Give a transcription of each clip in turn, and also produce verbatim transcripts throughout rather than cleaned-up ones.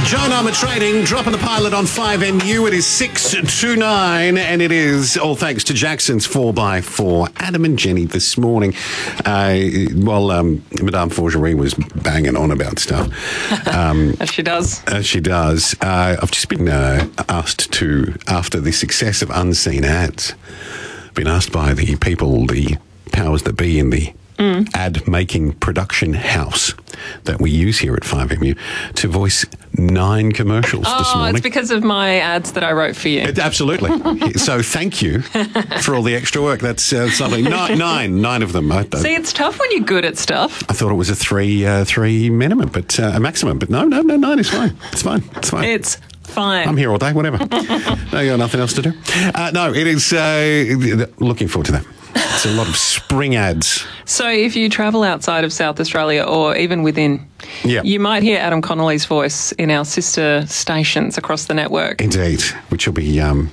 John Armour Trading, dropping the pilot on five M U. It is six to nine, and it is all thanks to Jackson's four by four. Adam and Jenny this morning, uh, while um, Madame Forgerie was banging on about stuff. Um, as she does. As she does. Uh, I've just been uh, asked to, after the success of Unseen Ads, been asked by the people, the powers that be in the Mm. ad-making production house that we use here at five M U to voice nine commercials oh, this morning. It's because of my ads that I wrote for you. It, absolutely. So thank you for all the extra work. That's uh, something. Nine, nine, nine of them. I, I, See, it's tough when you're good at stuff. I thought it was a three, uh, three minimum, but uh, a maximum. But no, no, no, nine is fine. It's fine. It's fine. It's fine. I'm here all day. Whatever. No, you got nothing else to do. Uh, no, it is. Uh, looking forward to that. It's a lot of spring ads. So if you travel outside of South Australia or even within, yeah. you might hear Adam Connolly's voice in our sister stations across the network. Indeed, which will be um,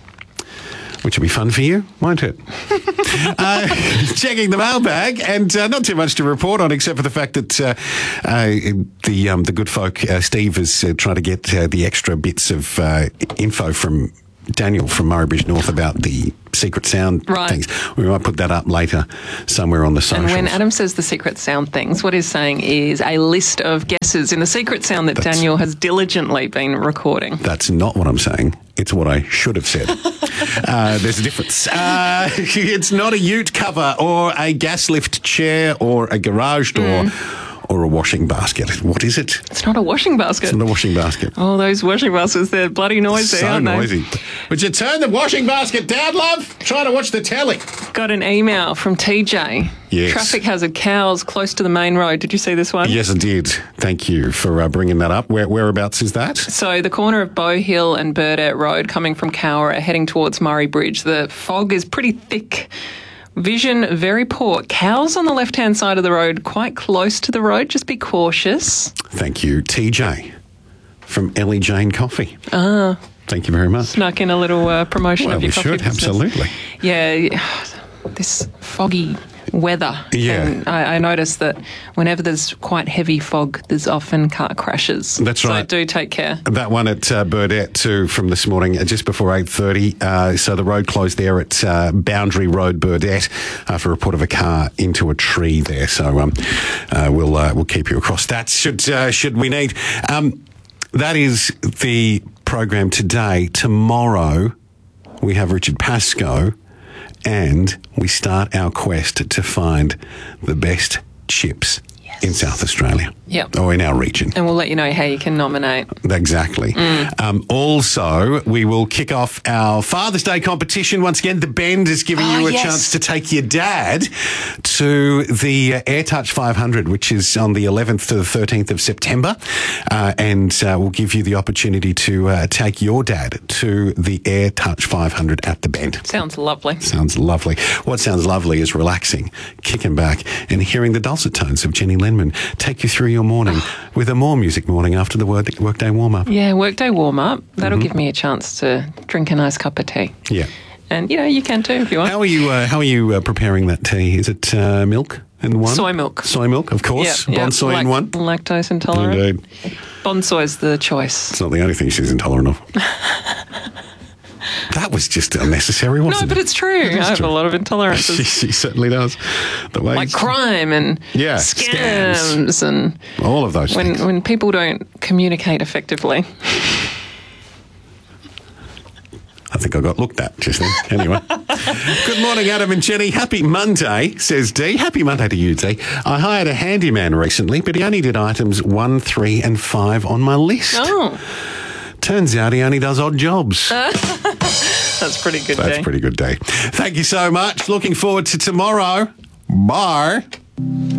which will be fun for you, won't it? uh, checking the mailbag, and uh, not too much to report on, except for the fact that uh, uh, the um, the good folk, uh, Steve, is uh, trying to get uh, the extra bits of uh, info from Daniel from Murray Bridge North about the secret sound right. things. We might put that up later somewhere on the socials. And when Adam says the secret sound things, what he's saying is a list of guesses in the secret sound that that's, Daniel has diligently been recording. That's not what I'm saying. It's what I should have said. uh, there's a difference. Uh, it's not a ute cover or a gas lift chair or a garage door. Mm. Or a washing basket. What is it? It's not a washing basket. It's not a washing basket. Oh, those washing baskets, they're bloody noisy, so aren't they? noisy. Would you turn the washing basket down, love? Trying to watch the telly. Got an email from T J. Yes. Traffic hazard, cows close to the main road. Did you see this one? Yes, I did. Thank you for uh, bringing that up. Where, whereabouts is that? So the corner of Bow Hill and Burdett Road coming from Cowra heading towards Murray Bridge. The fog is pretty thick. Vision very poor. Cows on the left-hand side of the road, quite close to the road. Just be cautious. Thank you, T J, from Ellie Jane Coffee. Ah. Thank you very much. Snuck in a little uh, promotion well, of your we coffee should, business. Absolutely. Yeah, this foggy weather. Yeah. And I, I noticed that whenever there's quite heavy fog, there's often car crashes. That's right. So do take care. That one at uh, Burdett too from this morning, uh, just before eight thirty. Uh, so the road closed there at uh, Boundary Road, Burdett, after a report of a car into a tree there. So um, uh, we'll uh, we'll keep you across that should uh, should we need. Um, that is the program today. Tomorrow we have Richard Pascoe. And we start our quest to find the best chips yes. in South Australia. Yep. Or in our region. And we'll let you know how you can nominate. Exactly. Mm. Um, also, we will kick off our Father's Day competition. Once again, The Bend is giving oh, you a yes. chance to take your dad to the uh, AirTouch five hundred, which is on the eleventh to the thirteenth of September. Uh, and uh, we'll give you the opportunity to uh, take your dad to the AirTouch five hundred at The Bend. Sounds lovely. Sounds lovely. What sounds lovely is relaxing, kicking back, and hearing the dulcet tones of Jenny Lenman take you through your morning with a more music morning after the work, workday warm-up. Yeah, workday warm-up. That'll mm-hmm. give me a chance to drink a nice cup of tea. Yeah. And, you know, you can too if you want. How are you uh, How are you uh, preparing that tea? Is it uh, milk in one? Soy milk. Soy milk, of course. Yep, yep. Bon soy Lac- in one. Lactose intolerant. Indeed. Bon soy's the choice. It's not the only thing she's intolerant of. That was just unnecessary, wasn't it? No, but it's true. I have true. a lot of intolerances. she, she certainly does. The way like crime and yeah, scams, scams and all of those when, things. When people don't communicate effectively. I think I got looked at just then. Anyway. Good morning, Adam and Jenny. Happy Monday, says Dee. Happy Monday to you, Dee. I hired a handyman recently, but he only did items one, three and five on my list. Oh. Turns out he only does odd jobs. That's pretty good, That's day. pretty good day. Thank you so much. Looking forward to tomorrow. Bye.